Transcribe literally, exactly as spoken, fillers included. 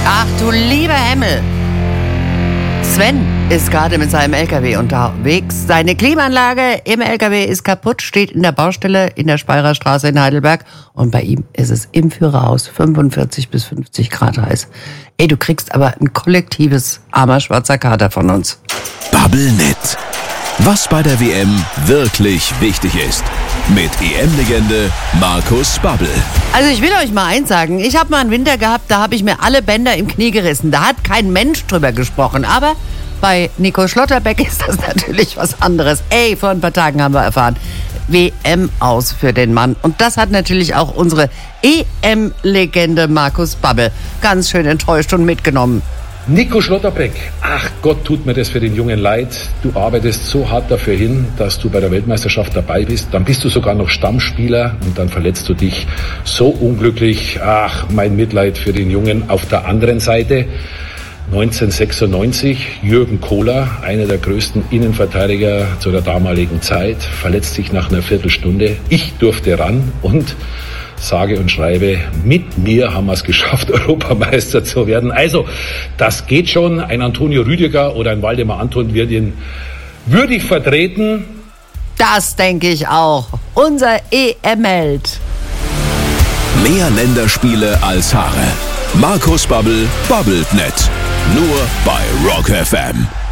Ach du lieber Himmel. Sven ist gerade mit seinem L K W unterwegs. Seine Klimaanlage im L K W ist kaputt, steht in der Baustelle in der Speyerer Straße in Heidelberg. Und bei ihm ist es im Führerhaus fünfundvierzig bis fünfzig Grad heiß. Ey, du kriegst aber ein kollektives armer schwarzer Kater von uns. Bubblenet. Was bei der W M wirklich wichtig ist. Mit E M-Legende Markus Babbel. Also ich will euch mal eins sagen. Ich habe mal einen Winter gehabt, da habe ich mir alle Bänder im Knie gerissen. Da hat kein Mensch drüber gesprochen. Aber bei Nico Schlotterbeck ist das natürlich was anderes. Ey, vor ein paar Tagen haben wir erfahren, W M aus für den Mann. Und das hat natürlich auch unsere E M-Legende Markus Babbel ganz schön enttäuscht und mitgenommen. Nico Schlotterbeck, ach Gott, tut mir das für den Jungen leid. Du arbeitest so hart dafür hin, dass du bei der Weltmeisterschaft dabei bist. Dann bist du sogar noch Stammspieler und dann verletzt du dich so unglücklich. Ach, mein Mitleid für den Jungen. Auf der anderen Seite neunzehnhundertsechsundneunzig, Jürgen Kohler, einer der größten Innenverteidiger zu der damaligen Zeit, verletzt sich nach einer Viertelstunde. Ich durfte ran und sage und schreibe, mit mir haben wir es geschafft, Europameister zu werden. Also, das geht schon. Ein Antonio Rüdiger oder ein Waldemar Anton wird ihn würdig vertreten. Das denke ich auch. Unser E M-Held. Mehr Länderspiele als Haare. Markus Babbel babbelt net. Nur bei Rock F M.